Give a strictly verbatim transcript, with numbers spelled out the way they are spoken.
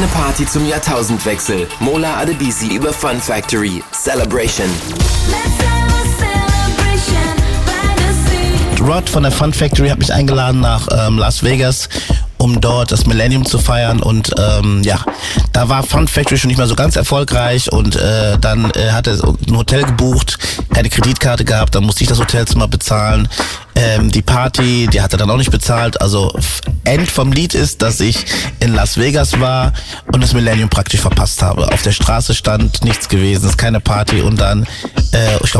Party zum Jahrtausendwechsel. Mola Adebisi über Fun Factory. Celebration. Rod von der Fun Factory hat mich eingeladen nach ähm, Las Vegas, um dort das Millennium zu feiern, und ähm, ja, da war Fun Factory schon nicht mehr so ganz erfolgreich, und äh, dann äh, hat er ein Hotel gebucht, keine Kreditkarte gehabt, dann musste ich das Hotelzimmer bezahlen, ähm, die Party, die hat er dann auch nicht bezahlt, also End vom Lied ist, dass ich in Las Vegas war und das Millennium praktisch verpasst habe. Auf der Straße stand nichts gewesen, es ist keine Party, und dann, äh, ich glaube,